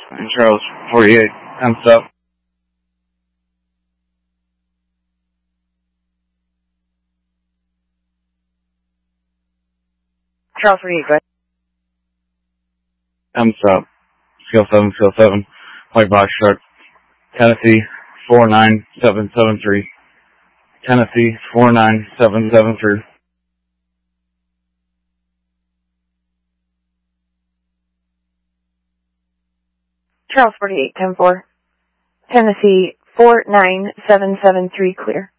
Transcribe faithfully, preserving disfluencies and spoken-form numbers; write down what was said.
And Charles forty-eight, time stop. Charles forty-eight, go ahead. Time stop. Scale seven, scale seven. White box shark. Tennessee four nine seven seven three. Tennessee four nine seven seven three. Charles forty-eight, ten four. Tennessee four nine seven seven three, clear.